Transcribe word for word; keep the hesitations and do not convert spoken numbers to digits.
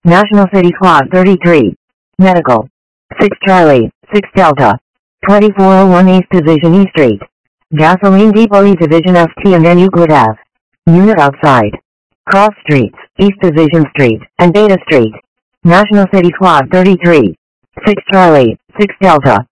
National City Squad thirty-three. Medical. six Charlie, six Delta. twenty-four oh one East Division E Street. Gasoline Depot E Division F T and N Euclid Ave. Unit outside. Cross Streets, East Division Street, and Data Street. National City Squad thirty-three. six Charlie, six Delta.